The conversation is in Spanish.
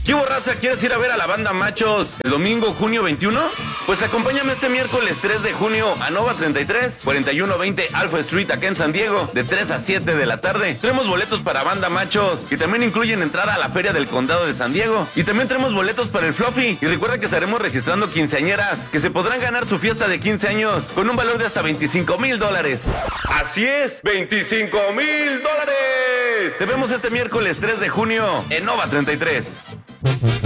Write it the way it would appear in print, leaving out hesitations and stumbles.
¿Qué hubo, raza? ¿Quieres ir a ver a la banda Machos el domingo, junio 21? Pues acompáñame este miércoles 3 de junio a Nova 33, 4120 Alpha Street, acá en San Diego, de 3 a 7 de la tarde. Tenemos boletos para banda Machos, que también incluyen entrada a la Feria del Condado de San Diego. Y también tenemos boletos para el Fluffy. Y recuerda que estaremos registrando quinceañeras, que se podrán ganar su fiesta de 15 años, con un valor de hasta $25,000. ¡Así es! ¡$25,000! Te vemos este miércoles 3 de junio en Nova 33.